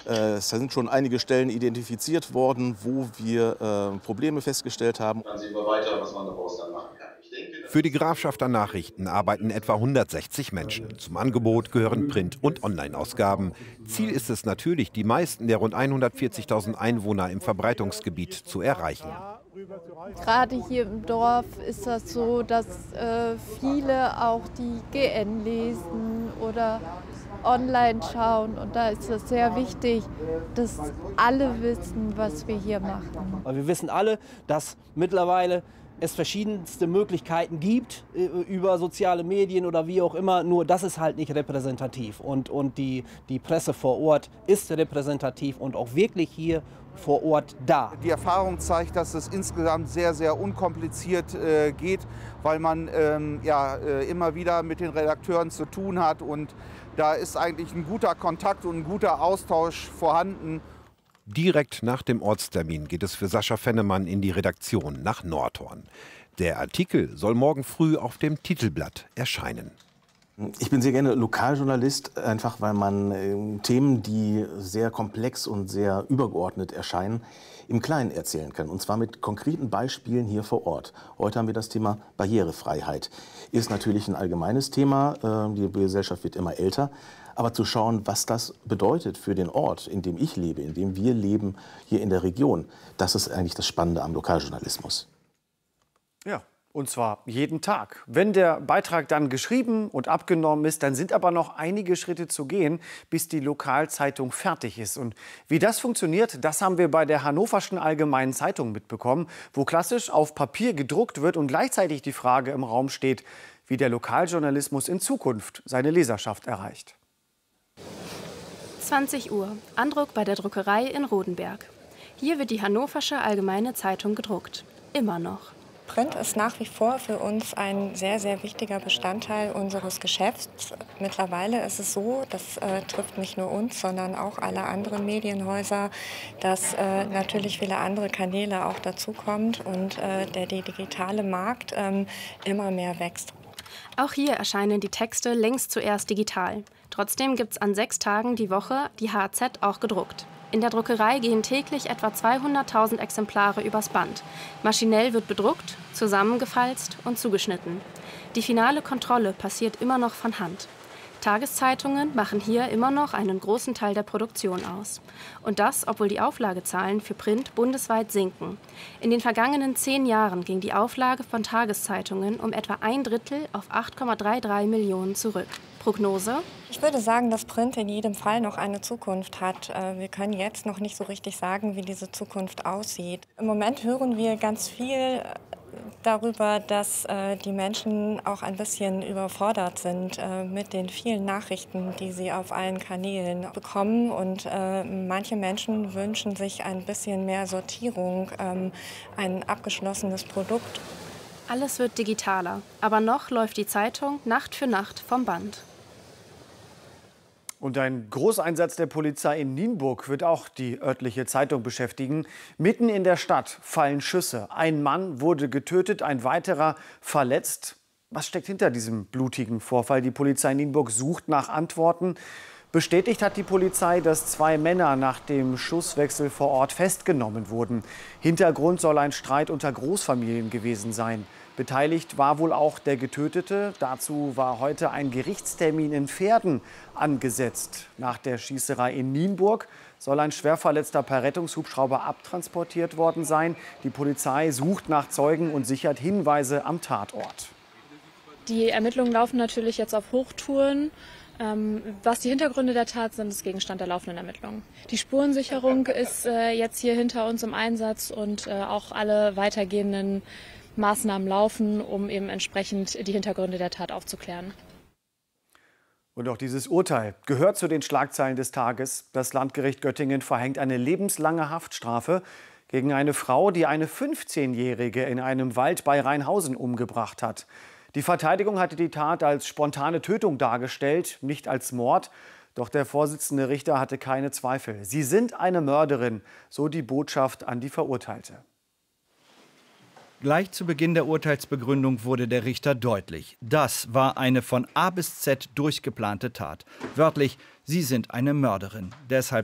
Es sind schon einige Stellen identifiziert worden, wo wir Probleme festgestellt haben. Dann sehen wir weiter, was man daraus dann machen kann. Ich denke, Für die Grafschafter Nachrichten arbeiten etwa 160 Menschen. Zum Angebot gehören Print- und Online-Ausgaben. Ziel ist es natürlich, die meisten der rund 140.000 Einwohner im Verbreitungsgebiet zu erreichen. Gerade hier im Dorf ist das so, dass viele auch die GN lesen oder online schauen. Und da ist es sehr wichtig, dass alle wissen, was wir hier machen. Wir wissen alle, dass mittlerweile es verschiedenste Möglichkeiten gibt über soziale Medien oder wie auch immer, nur das ist halt nicht repräsentativ. Und die Presse vor Ort ist repräsentativ und auch wirklich hier vor Ort da. Die Erfahrung zeigt, dass es insgesamt sehr, sehr unkompliziert geht, weil man immer wieder mit den Redakteuren zu tun hat und da ist eigentlich ein guter Kontakt und ein guter Austausch vorhanden. Direkt nach dem Ortstermin geht es für Sascha Fennemann in die Redaktion nach Nordhorn. Der Artikel soll morgen früh auf dem Titelblatt erscheinen. Ich bin sehr gerne Lokaljournalist, einfach weil man Themen, die sehr komplex und sehr übergeordnet erscheinen, im Kleinen erzählen kann. Und zwar mit konkreten Beispielen hier vor Ort. Heute haben wir das Thema Barrierefreiheit. Ist natürlich ein allgemeines Thema. Die Gesellschaft wird immer älter. Aber zu schauen, was das bedeutet für den Ort, in dem ich lebe, in dem wir leben, hier in der Region, das ist eigentlich das Spannende am Lokaljournalismus. Ja. Und zwar jeden Tag. Wenn der Beitrag dann geschrieben und abgenommen ist, dann sind aber noch einige Schritte zu gehen, bis die Lokalzeitung fertig ist. Und wie das funktioniert, das haben wir bei der Hannoverschen Allgemeinen Zeitung mitbekommen, wo klassisch auf Papier gedruckt wird und gleichzeitig die Frage im Raum steht, wie der Lokaljournalismus in Zukunft seine Leserschaft erreicht. 20 Uhr, Andruck bei der Druckerei in Rodenberg. Hier wird die Hannoversche Allgemeine Zeitung gedruckt. Immer noch. Print ist nach wie vor für uns ein sehr, sehr wichtiger Bestandteil unseres Geschäfts. Mittlerweile ist es so, das trifft nicht nur uns, sondern auch alle anderen Medienhäuser, dass natürlich viele andere Kanäle auch dazukommt und der digitale Markt immer mehr wächst. Auch hier erscheinen die Texte längst zuerst digital. Trotzdem gibt es an 6 Tagen die Woche die HZ auch gedruckt. In der Druckerei gehen täglich etwa 200.000 Exemplare übers Band. Maschinell wird bedruckt, zusammengefalzt und zugeschnitten. Die finale Kontrolle passiert immer noch von Hand. Tageszeitungen machen hier immer noch einen großen Teil der Produktion aus. Und das, obwohl die Auflagezahlen für Print bundesweit sinken. In den vergangenen 10 Jahren ging die Auflage von Tageszeitungen um etwa 1/3 auf 8,33 Millionen zurück. Prognose? Ich würde sagen, dass Print in jedem Fall noch eine Zukunft hat. Wir können jetzt noch nicht so richtig sagen, wie diese Zukunft aussieht. Im Moment hören wir ganz viel darüber, dass die Menschen auch ein bisschen überfordert sind mit den vielen Nachrichten, die sie auf allen Kanälen bekommen. Und manche Menschen wünschen sich ein bisschen mehr Sortierung, ein abgeschlossenes Produkt. Alles wird digitaler, aber noch läuft die Zeitung Nacht für Nacht vom Band. Und ein Großeinsatz der Polizei in Nienburg wird auch die örtliche Zeitung beschäftigen. Mitten in der Stadt fallen Schüsse. Ein Mann wurde getötet, ein weiterer verletzt. Was steckt hinter diesem blutigen Vorfall? Die Polizei in Nienburg sucht nach Antworten. Bestätigt hat die Polizei, dass 2 Männer nach dem Schusswechsel vor Ort festgenommen wurden. Hintergrund soll ein Streit unter Großfamilien gewesen sein. Beteiligt war wohl auch der Getötete. Dazu war heute ein Gerichtstermin in Verden angesetzt. Nach der Schießerei in Nienburg soll ein Schwerverletzter per Rettungshubschrauber abtransportiert worden sein. Die Polizei sucht nach Zeugen und sichert Hinweise am Tatort. Die Ermittlungen laufen natürlich jetzt auf Hochtouren. Was die Hintergründe der Tat sind, ist Gegenstand der laufenden Ermittlungen. Die Spurensicherung ist jetzt hier hinter uns im Einsatz und auch alle weitergehenden Maßnahmen laufen, um eben entsprechend die Hintergründe der Tat aufzuklären. Und auch dieses Urteil gehört zu den Schlagzeilen des Tages. Das Landgericht Göttingen verhängt eine lebenslange Haftstrafe gegen eine Frau, die eine 15-Jährige in einem Wald bei Rheinhausen umgebracht hat. Die Verteidigung hatte die Tat als spontane Tötung dargestellt, nicht als Mord. Doch der Vorsitzende Richter hatte keine Zweifel. Sie sind eine Mörderin, so die Botschaft an die Verurteilte. Gleich zu Beginn der Urteilsbegründung wurde der Richter deutlich. Das war eine von A bis Z durchgeplante Tat. Wörtlich, Sie sind eine Mörderin. Deshalb